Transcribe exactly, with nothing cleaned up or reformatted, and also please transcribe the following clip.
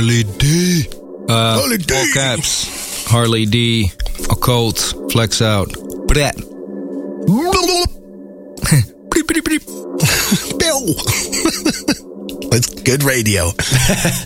Harley D. Uh, Harley D. All caps. Harley D. Occult. Flex out. Brat. Bill. It's good radio.